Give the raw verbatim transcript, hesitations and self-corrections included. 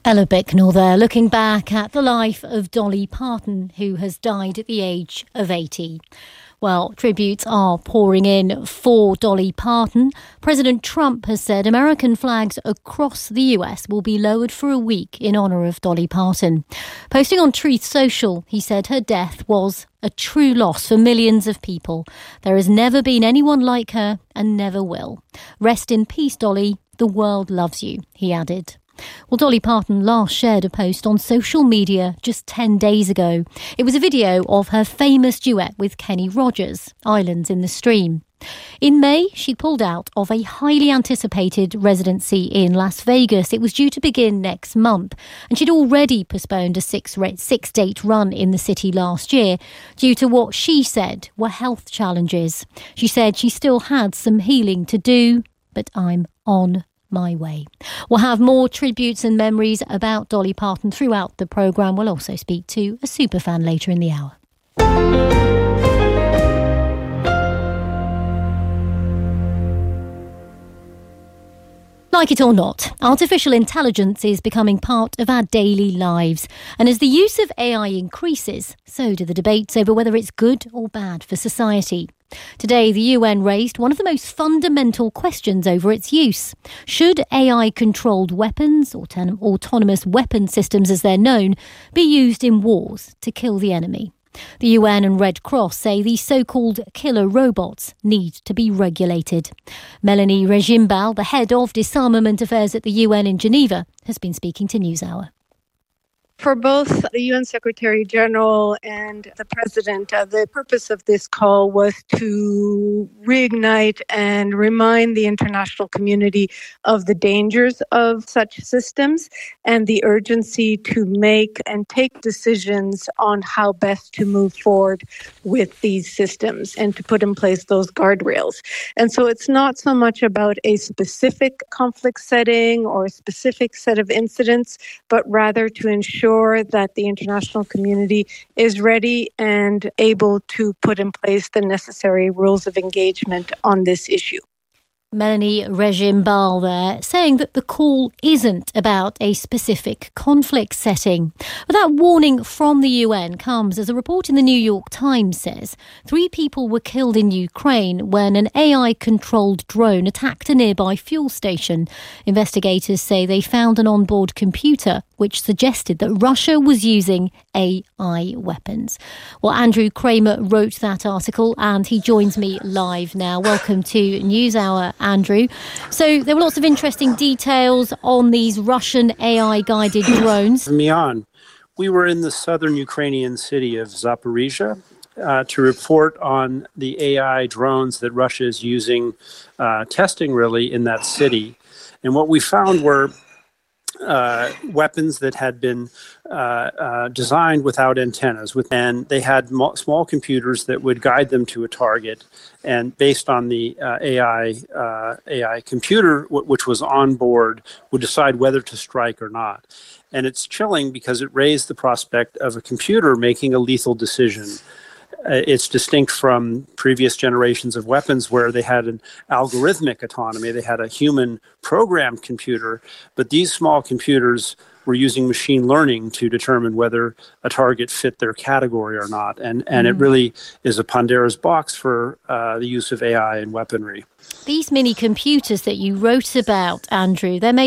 Ella Bicknell there, looking back at the life of Dolly Parton, who has died at the age of eighty. Well, tributes are pouring in for Dolly Parton. President Trump has said American flags across the U S will be lowered for a week in honour of Dolly Parton. Posting on Truth Social, he said her death was a true loss for millions of people. There has never been anyone like her and never will. Rest in peace, Dolly. The world loves you, he added. Well, Dolly Parton last shared a post on social media just ten days ago. It was a video of her famous duet with Kenny Rogers, Islands in the Stream. In May, she pulled out of a highly anticipated residency in Las Vegas. It was due to begin next month, and she'd already postponed a six, six-date run in the city last year due to what she said were health challenges. She said she still had some healing to do, but I'm on my way. We'll have more tributes and memories about Dolly Parton throughout the programme. We'll also speak to a superfan later in the hour. Like it or not, artificial intelligence is becoming part of our daily lives. And as the use of A I increases, so do the debates over whether it's good or bad for society. Today, the U N raised one of the most fundamental questions over its use. Should A I-controlled weapons, or auton- autonomous weapon systems as they're known, be used in wars to kill the enemy? The U N and Red Cross say these so-called killer robots need to be regulated. Melanie Regimbal, the head of disarmament affairs at the U N in Geneva, has been speaking to NewsHour. For both the U N Secretary General and the President, uh, the purpose of this call was to reignite and remind the international community of the dangers of such systems and the urgency to make and take decisions on how best to move forward with these systems and to put in place those guardrails. And so it's not so much about a specific conflict setting or a specific set of incidents, but rather to ensure that the international community is ready and able to put in place the necessary rules of engagement on this issue. Melanie Regimbal there, saying that the call isn't about a specific conflict setting. But that warning from the U N comes as a report in the New York Times says three people were killed in Ukraine when an A I-controlled drone attacked a nearby fuel station. Investigators say they found an onboard computer which suggested that Russia was using A I weapons. Well, Andrew Kramer wrote that article and he joins me live now. Welcome to NewsHour, Andrew. So there were lots of interesting details on these Russian A I-guided drones. Me on. We were in the southern Ukrainian city of Zaporizhia uh, to report on the A I drones that Russia is using, uh, testing really in that city. And what we found were Uh, weapons that had been uh, uh, designed without antennas, with, and they had mo- small computers that would guide them to a target. And based on the uh, A I uh, A I computer, w- which was on board, would decide whether to strike or not. And it's chilling because it raised the prospect of a computer making a lethal decision. Uh, it's distinct from previous generations of weapons where they had an algorithmic autonomy. They had a human programmed computer, but these small computers were using machine learning to determine whether a target fit their category or not. And, and mm. it really is a Pandora's box for uh, the use of A I and weaponry. These mini computers that you wrote about, Andrew, they're made